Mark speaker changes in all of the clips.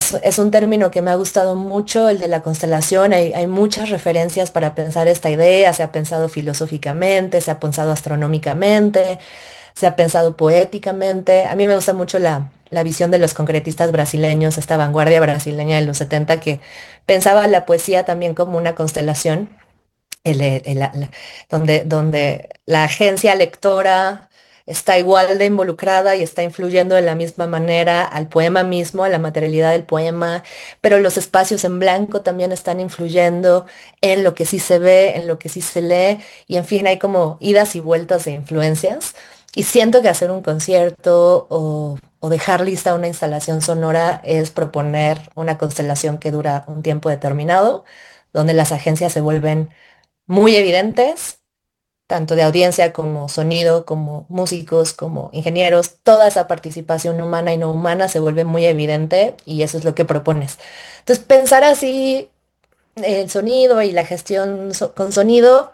Speaker 1: es un término que me ha gustado mucho, el de la constelación. Hay muchas referencias para pensar esta idea. Se ha pensado filosóficamente, se ha pensado astronómicamente, se ha pensado poéticamente. A mí me gusta mucho la visión de los concretistas brasileños, esta vanguardia brasileña de los 70 que pensaba la poesía también como una constelación, donde la agencia lectora está igual de involucrada y está influyendo de la misma manera al poema mismo, a la materialidad del poema, pero los espacios en blanco también están influyendo en lo que sí se ve, en lo que sí se lee, y en fin, hay como idas y vueltas de influencias. Y siento que hacer un concierto o dejar lista una instalación sonora es proponer una constelación que dura un tiempo determinado, donde las agencias se vuelven muy evidentes, tanto de audiencia como sonido, como músicos, como ingenieros, toda esa participación humana y no humana se vuelve muy evidente y eso es lo que propones. Entonces, pensar así el sonido y la gestión con sonido,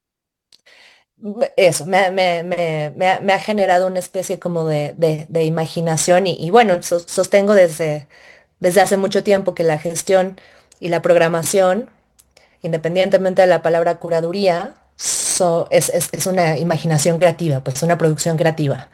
Speaker 1: eso me ha generado una especie como de imaginación y bueno, sostengo desde hace mucho tiempo que la gestión y la programación, independientemente de la palabra curaduría, es una imaginación creativa, pues una producción creativa.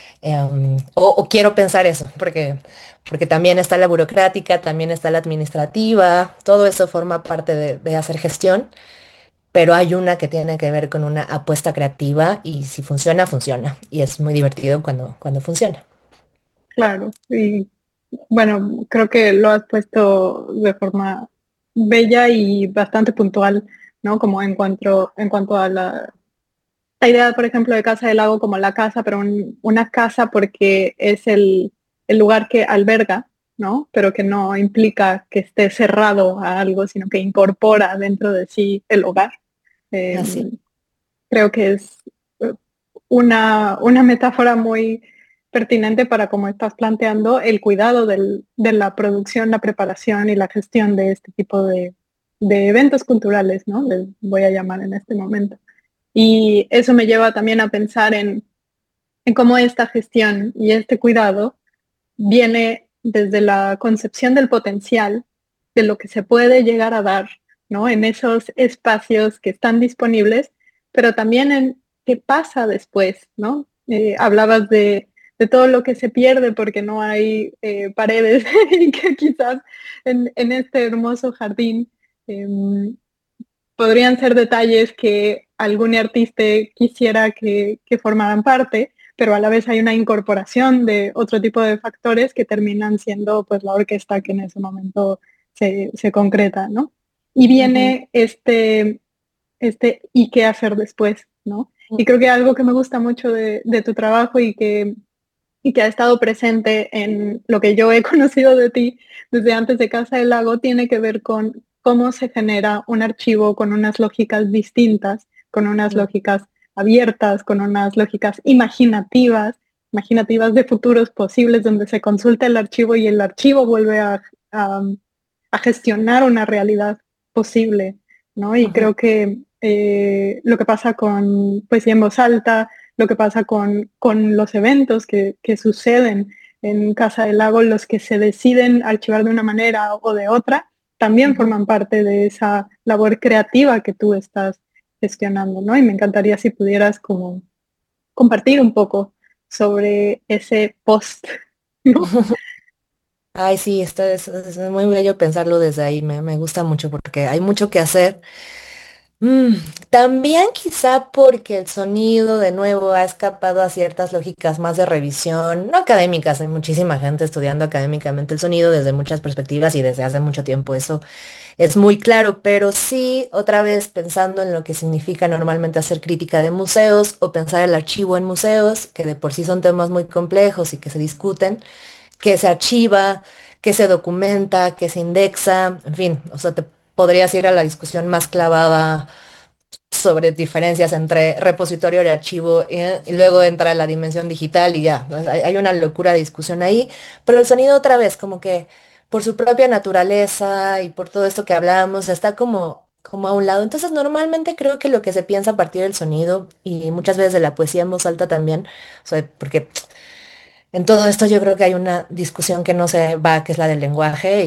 Speaker 1: O quiero pensar eso, porque también está la burocrática, también está la administrativa, todo eso forma parte de hacer gestión, pero hay una que tiene que ver con una apuesta creativa y si funciona, funciona. Y es muy divertido cuando funciona.
Speaker 2: Claro, y bueno, creo que lo has puesto de forma bella y bastante puntual, ¿no? Como en cuanto a la idea, por ejemplo, de Casa del Lago como la casa, pero una casa porque es el lugar que alberga, ¿no? Pero que no implica que esté cerrado a algo, sino que incorpora dentro de sí el hogar. Eh,
Speaker 1: Así.
Speaker 2: Creo que es eh, una metáfora muy pertinente para cómo estás planteando el cuidado de la producción, la preparación y la gestión de este tipo de eventos culturales, ¿no? Les voy a llamar en este momento. Y eso me lleva también a pensar en cómo esta gestión y este cuidado viene desde la concepción del potencial, de lo que se puede llegar a dar, ¿no? En esos espacios que están disponibles, pero también en qué pasa después, ¿no? Hablabas de todo lo que se pierde porque no hay paredes y que quizás en este hermoso jardín eh, podrían ser detalles que algún artista quisiera que formaran parte, pero a la vez hay una incorporación de otro tipo de factores que terminan siendo pues la orquesta que en ese momento se concreta, ¿no? Y
Speaker 1: Ujú,
Speaker 2: viene este y qué hacer después, ¿no? Y creo que algo que me gusta mucho de tu trabajo y que ha estado presente en lo que yo he conocido de ti desde antes de Casa del Lago, tiene que ver con cómo se genera un archivo con unas lógicas distintas, con unas
Speaker 1: ujú,
Speaker 2: lógicas abiertas, con unas lógicas imaginativas de futuros posibles, donde se consulta el archivo y el archivo vuelve a, a gestionar una realidad posible, ¿no? Y
Speaker 1: ujú.
Speaker 2: creo que lo que pasa con poesía en voz alta, lo que pasa con los eventos que suceden en Casa del Lago, los que se deciden archivar de una manera o de otra, también
Speaker 1: Ujú.
Speaker 2: forman parte de esa labor creativa que tú estás gestionando, ¿no? Y me encantaría si pudieras como compartir un poco sobre ese post, ¿no?
Speaker 1: Ay, sí, es muy bello pensarlo desde ahí, me gusta mucho porque hay mucho que hacer. Mm, También quizá porque el sonido de nuevo ha escapado a ciertas lógicas más de revisión, no académicas, hay muchísima gente estudiando académicamente el sonido desde muchas perspectivas y desde hace mucho tiempo, eso es muy claro, pero sí otra vez pensando en lo que significa normalmente hacer crítica de museos o pensar el archivo en museos, que de por sí son temas muy complejos y que se discuten, que se archiva, que se documenta, que se indexa, en fin, o sea, te podrías ir a la discusión más clavada sobre diferencias entre repositorio y archivo y luego entra la dimensión digital y ya, ¿no? Hay una locura de discusión ahí, pero el sonido otra vez como que por su propia naturaleza y por todo esto que hablamos está como a un lado. Entonces normalmente creo que lo que se piensa a partir del sonido y muchas veces de la poesía en voz alta también, o sea, porque en todo esto yo creo que hay una discusión que no se va, que es la del lenguaje